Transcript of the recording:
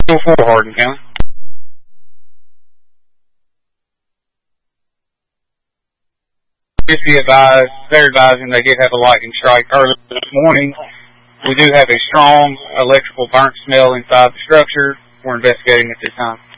204 Hardin County. Just be advised, they're advising they did have a lightning strike early this morning. We do have a strong electrical burnt smell inside the structure. We're investigating at this time.